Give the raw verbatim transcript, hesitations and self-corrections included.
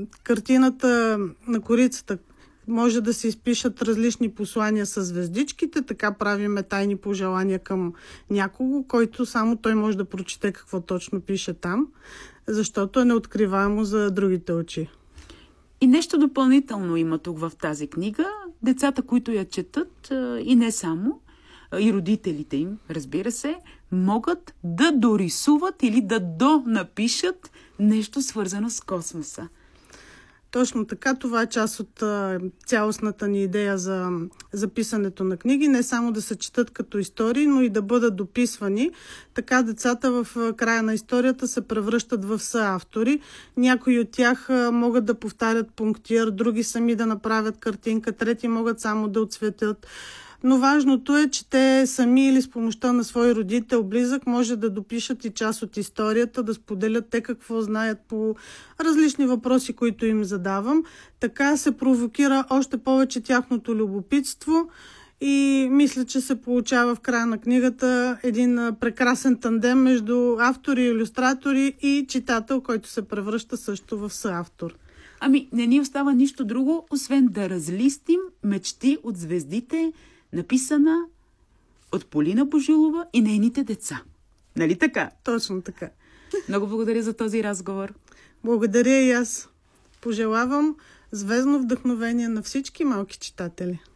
картината на корицата може да се изпишат различни послания с звездичките, така правиме тайни пожелания към някого, който само той може да прочете какво точно пише там, защото е неоткриваемо за другите очи. И нещо допълнително има тук в тази книга. Децата, които я четат, и не само, и родителите им, разбира се, могат да дорисуват или да донапишат нещо свързано с космоса. Точно така, това е част от а, цялостната ни идея за записането на книги. Не само да се четат като истории, но и да бъдат дописвани. Така децата в края на историята се превръщат в съавтори. Някои от тях а, могат да повтарят пунктир, други сами да направят картинка, трети могат само да отцветят. Но важното е, че те сами или с помощта на свой родител, близък, може да допишат и част от историята, да споделят те какво знаят по различни въпроси, които им задавам. Така се провокира още повече тяхното любопитство и мисля, че се получава в края на книгата един прекрасен тандем между автори, илюстратори и читател, който се превръща също в съавтор. Ами, не ни остава нищо друго, освен да разлистим Мечти от звездите, написана от Полина Божилова и нейните деца. Нали така? Точно така. Много благодаря за този разговор. Благодаря и аз. Пожелавам звездно вдъхновение на всички малки читатели.